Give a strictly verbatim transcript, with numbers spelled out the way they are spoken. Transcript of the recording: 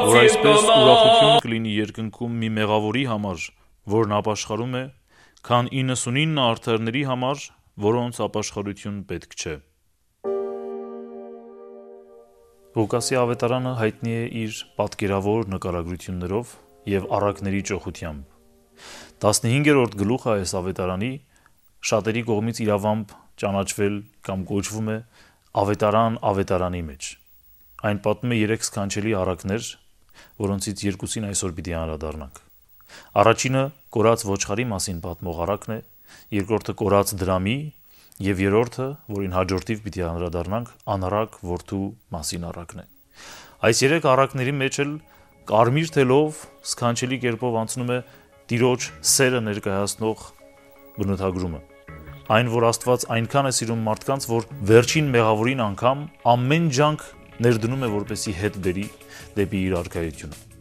որ այսպես ուրախություն կլինի երկնքում մի մեղավորի համար, որն ապաշխարում է, քան իննսունինը արդարների համար, որոնց ապաշխարություն պետք չէ։ Ղուկասի ավետարանը հայտնի է իր պատկերավոր նկարագրություններով և առակների ճոխությամբ։ տասնհինգերորդ գլուխը այս ավետարանի շատերի կողմից իրավամբ ճանաչվել կամ կոչվում է ավետարան ավետարանի մեջ։ Այն պատմում է երեք սքանչելի առակներ, որոնցից երկուսին այսօր պիտի անդրադառնանք։ Առաջինը կորած ոչխարի մասին պատմող առակն է, երկրորդը կորած դրամի և երրորդը, որին հաջորդիվ պիտի անդրադառնանք, անառակ որդու մասին առակն է։ Այս երեք առակների մեջ էլ կարմիր թելով սքանչելի կերպով անցնում է Տիրոջ սերը ներկայացնող բնութագրումը։ Այն, որ Աստված այնքան է սիրում մարդկանց, որ վերջին մեղավորին անգամ ամեն ջանք ներդնում է, որպեսզի հետ բերի դեպի իր արքայությունը։